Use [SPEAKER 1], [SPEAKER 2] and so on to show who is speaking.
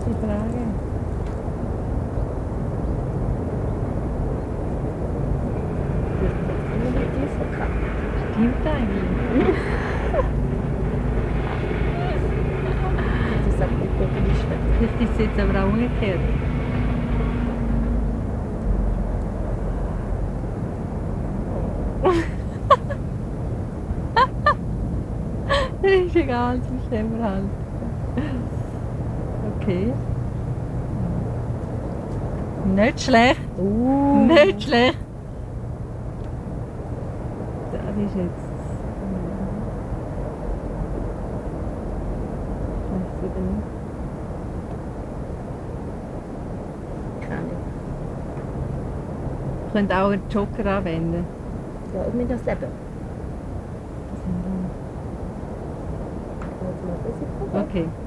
[SPEAKER 1] gute Frage.
[SPEAKER 2] Immer mit tiefer gehabt.
[SPEAKER 1] Stimmt eigentlich.
[SPEAKER 2] Das sagt die Populiste.
[SPEAKER 1] Vielleicht ist es jetzt aber auch umgekehrt. Ist egal, sonst nehmen wir halt. Okay. Nicht schlecht. Nicht schlecht. Das ist jetzt. Weiß ich nicht.
[SPEAKER 2] Keine Ahnung.
[SPEAKER 1] Ich könnte auch einen Joker anwenden.
[SPEAKER 2] Ja, ich muss das leben.
[SPEAKER 1] Das haben
[SPEAKER 2] Also, mal ein bisschen
[SPEAKER 1] wir. Okay.